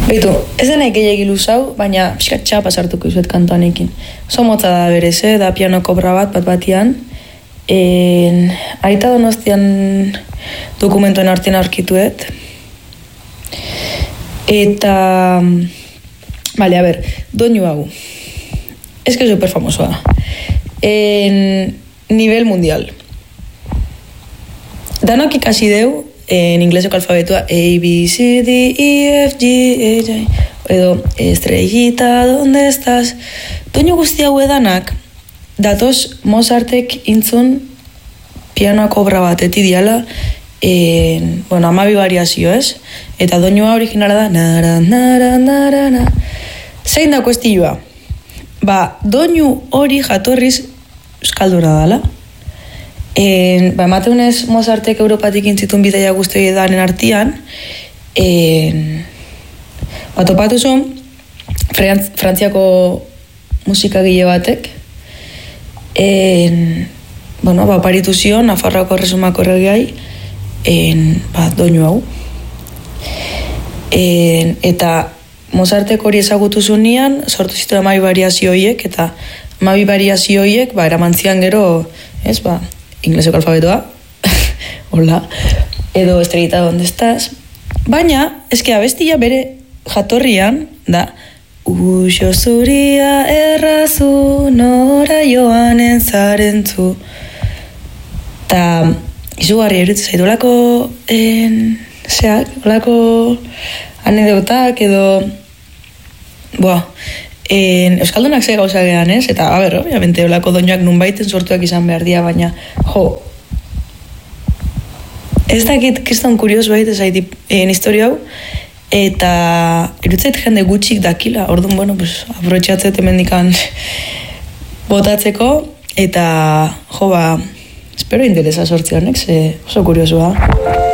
Beitu, ez denaik gehiagi luzau, baina pixkat txapa sartuko izuet kantoanekin. Oso motza da berez, da pianoko obra bat batian. Aita Donostian dokumentuen artean aurkituet. Eta... Bale, a ber, doinu hau. Ez que super famosoa. Nivel mundial. Danok ikasi deu, en ingleseko alfabetua A, B, C, D, E, F, G, H, I, edo estrellita, ¿dónde estás? Doinu guzti hau edanak, datoz Mozartek intzun pianoako obra bat etidiala, 12 variazio ez, eta doinua originala da, nara, nara, nara, nara. Zein da kuestioa? Doinu hori jatorriz euskalduna dala. Emateunez Mozartek Europatik intzitun bidaia guzti danen artian, topatu zuen Frantziako musikagile batek, paritu zion Nafarroako Erresumako erregeai doinu hau. Eta Mozartek hori ezagutu zuenean, sortu zitu 12 variazio horiek, eta 12 variazio horiek eramantzian gero, ingleseko alfabetoa, hola, edo estrellita donde estás, baina, eske abestia bere jatorrian, da, uxo zuria errazu, nora joanen zarentzu, eta izugarri eruditzen zaitu olako anekdotak edo, euskaldunak ze gauza gehan, ez? Eta, obviamente, olako doinuak nunbaiten sortuak izan behar dira, baina, ez dakit kriston kurios baita zaiti historia hau, eta irutzait jende gutxik dakila, orduan, aprotxatzet hemendikan botatzeko, eta, espero interesa sortzionek, oso kuriosua.